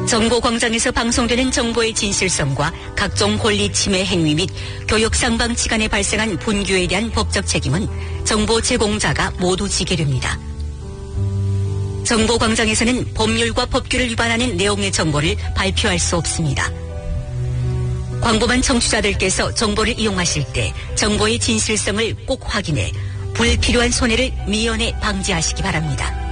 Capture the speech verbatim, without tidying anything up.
정보광장에서 방송되는 정보의 진실성과 각종 권리 침해 행위 및 교육 상방치 간에 발생한 분규에 대한 법적 책임은 정보 제공자가 모두 지게 됩니다. 정보광장에서는 법률과 법규를 위반하는 내용의 정보를 발표할 수 없습니다. 광범한 청취자들께서 정보를 이용하실 때 정보의 진실성을 꼭 확인해 불필요한 손해를 미연에 방지하시기 바랍니다.